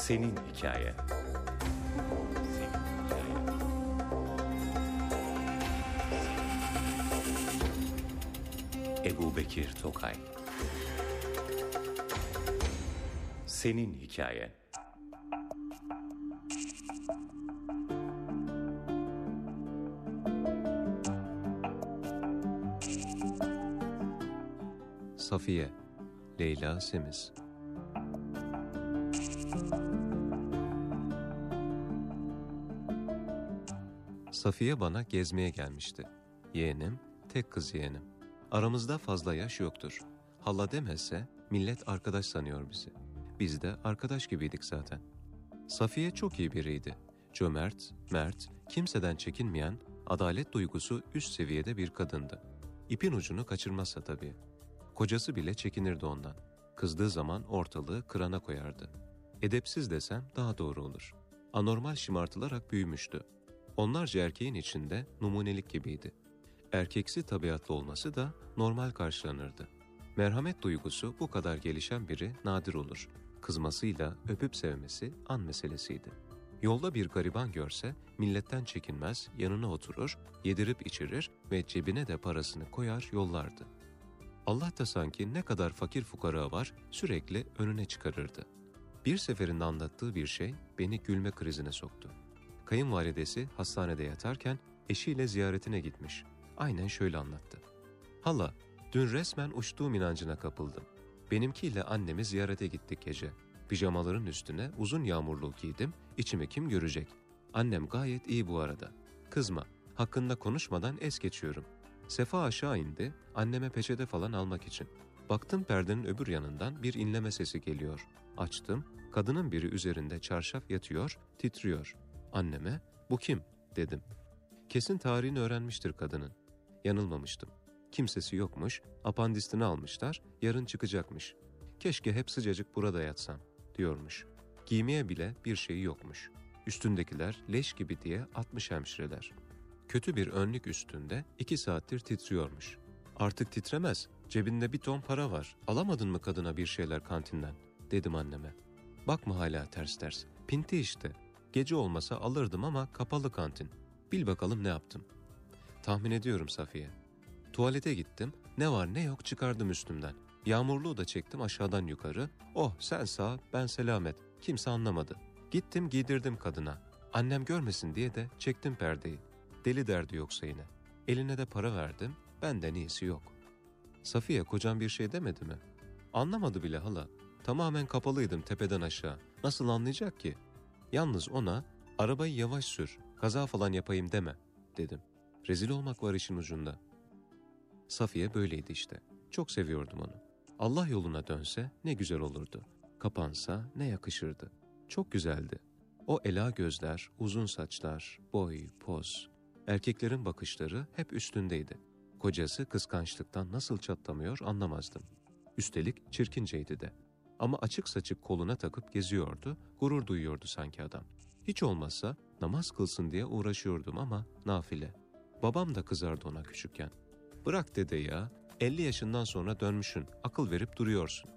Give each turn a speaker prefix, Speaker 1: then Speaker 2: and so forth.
Speaker 1: Senin hikayen. Ebubekir Tokay. Senin hikayen.
Speaker 2: Safiye, Leyla Semiz. Safiye bana gezmeye gelmişti. Yeğenim, tek kız yeğenim. Aramızda fazla yaş yoktur. Hala demezse millet arkadaş sanıyor bizi. Biz de arkadaş gibiydik zaten. Safiye çok iyi biriydi. Cömert, mert, kimseden çekinmeyen, adalet duygusu üst seviyede bir kadındı. İpin ucunu kaçırmazsa tabii. Kocası bile çekinirdi ondan. Kızdığı zaman ortalığı kırana koyardı. Edepsiz desem daha doğru olur. Anormal şımartılarak büyümüştü. Onlarca erkeğin içinde numunelik gibiydi. Erkeksi tabiatlı olması da normal karşılanırdı. Merhamet duygusu bu kadar gelişen biri nadir olur. Kızmasıyla öpüp sevmesi an meselesiydi. Yolda bir gariban görse milletten çekinmez, yanına oturur, yedirip içirir ve cebine de parasını koyar yollardı. Allah da sanki ne kadar fakir fukara var sürekli önüne çıkarırdı. Bir seferinde anlattığı bir şey beni gülme krizine soktu. Kayınvalidesi hastanede yatarken eşiyle ziyaretine gitmiş. Aynen şöyle anlattı. Hala, dün resmen uçtuğum inancına kapıldım. Benimkiyle annemi ziyarete gittik gece. Pijamaların üstüne uzun yağmurluk giydim, içimi kim görecek? Annem gayet iyi bu arada. Kızma, hakkında konuşmadan es geçiyorum. Sefa aşağı indi, anneme peçete falan almak için. Baktım perdenin öbür yanından bir inleme sesi geliyor. Açtım, kadının biri üzerinde çarşaf yatıyor, titriyor. Anneme, bu kim? Dedim. Kesin tarihini öğrenmiştir kadının. Yanılmamıştım. Kimsesi yokmuş, apandisini almışlar, yarın çıkacakmış. Keşke hep sıcacık burada yatsam, diyormuş. Giymeye bile bir şeyi yokmuş. Üstündekiler leş gibi diye atmış hemşireler. Kötü bir önlük üstünde 2 saattir titriyormuş. Artık titremez, cebinde bir ton para var. Alamadın mı kadına bir şeyler kantinden? Dedim anneme. Bakma hala ters ters, pinti işte. Gece olmasa alırdım ama kapalı kantin. Bil bakalım ne yaptım. Tahmin ediyorum Safiye. Tuvalete gittim, ne var ne yok çıkardım üstümden. Yağmurluğu da çektim aşağıdan yukarı. Oh sen sağ, ben selamet. Kimse anlamadı. Gittim giydirdim kadına. Annem görmesin diye de çektim perdeyi. Deli derdi yoksa yine. Eline de para verdim, benden iyisi yok. Safiye kocam bir şey demedi mi? Anlamadı bile hala. Tamamen kapalıydım tepeden aşağı. Nasıl anlayacak ki? Yalnız ona arabayı yavaş sür, kaza falan yapayım deme dedim. Rezil olmak var işin ucunda. Safiye böyleydi işte. Çok seviyordum onu. Allah yoluna dönse ne güzel olurdu. Kapansa ne yakışırdı. Çok güzeldi. O ela gözler, uzun saçlar, boy, poz. Erkeklerin bakışları hep üstündeydi. Kocası kıskançlıktan nasıl çatlamıyor anlamazdım. Üstelik çirkinceydi de. Ama açık saçık koluna takıp geziyordu, gurur duyuyordu sanki adam. Hiç olmazsa namaz kılsın diye uğraşıyordum ama nafile. Babam da kızardı ona küçükken. Bırak dede ya, 50 yaşından sonra dönmüşsün, akıl verip duruyorsun.